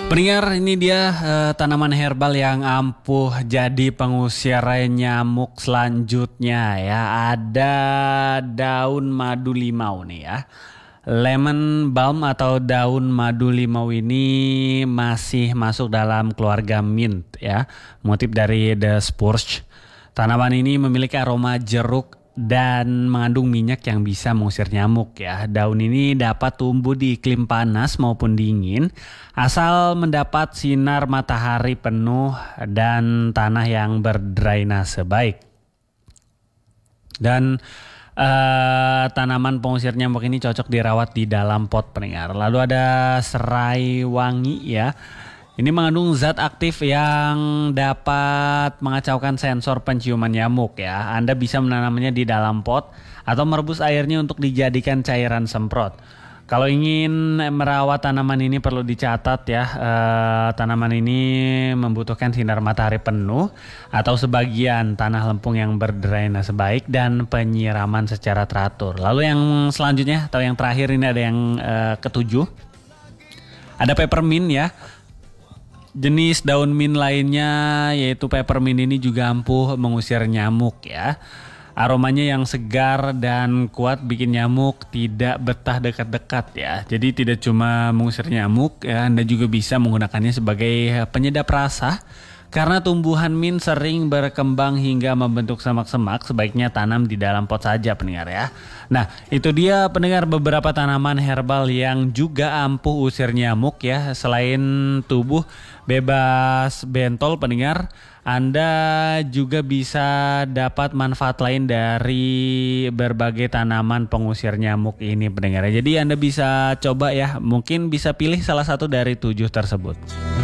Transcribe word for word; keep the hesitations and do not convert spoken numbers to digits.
Pendengar, ini dia eh, tanaman herbal yang ampuh jadi pengusir nyamuk selanjutnya ya. Ada daun madu limau nih ya. Lemon balm atau daun madu limau ini masih masuk dalam keluarga mint ya. Motif dari The Spruce. Tanaman ini memiliki aroma jeruk dan mengandung minyak yang bisa mengusir nyamuk ya. Daun ini dapat tumbuh di iklim panas maupun dingin asal mendapat sinar matahari penuh dan tanah yang berdrainase baik. Dan uh, tanaman pengusir nyamuk ini cocok dirawat di dalam pot, pendengar. Lalu ada serai wangi ya. Ini mengandung zat aktif yang dapat mengacaukan sensor penciuman nyamuk ya. Anda bisa menanamnya di dalam pot atau merebus airnya untuk dijadikan cairan semprot. Kalau ingin merawat tanaman ini perlu dicatat ya, eh, tanaman ini membutuhkan sinar matahari penuh atau sebagian tanah lempung yang berdrainase baik dan penyiraman secara teratur. Lalu yang selanjutnya atau yang terakhir ini ada yang eh, ketujuh. Ada peppermint ya. Jenis daun mint lainnya yaitu peppermint ini juga ampuh mengusir nyamuk ya. Aromanya yang segar dan kuat bikin nyamuk tidak betah dekat-dekat ya. Jadi tidak cuma mengusir nyamuk ya, Anda juga bisa menggunakannya sebagai penyedap rasa. Karena tumbuhan mint sering berkembang hingga membentuk semak-semak, sebaiknya tanam di dalam pot saja, pendengar ya. Nah, itu dia pendengar beberapa tanaman herbal yang juga ampuh usir nyamuk ya. Selain tubuh bebas bentol, pendengar, Anda juga bisa dapat manfaat lain dari berbagai tanaman pengusir nyamuk ini, pendengar. Jadi Anda bisa coba ya, mungkin bisa pilih salah satu dari tujuh tersebut.